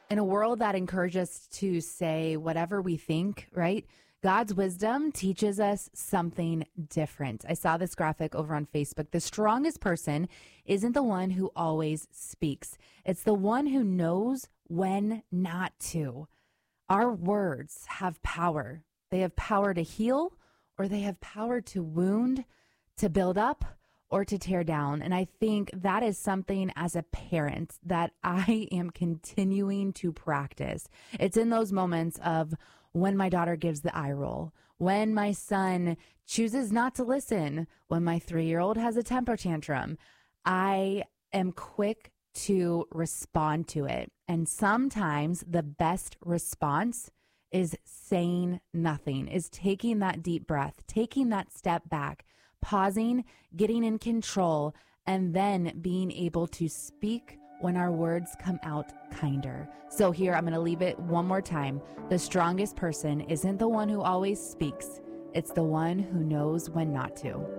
In a world that encourages us to say whatever we think, right? God's wisdom teaches us something different. I saw this graphic over on Facebook. The strongest person isn't the one who always speaks. It's the one who knows when not to. Our words have power. They have power to heal, or they have power to wound, to build up, or to tear down. And I think that is something as a parent that I am continuing to practice. It's in those moments of when my daughter gives the eye roll, when my son chooses not to listen, when my 3-year-old has a temper tantrum. I am quick to respond to it. And sometimes the best response is saying nothing, is taking that deep breath, taking that step back, pausing, getting in control, and then being able to speak when our words come out kinder. So here, I'm going to leave it one more time. The strongest person isn't the one who always speaks. It's the one who knows when not to.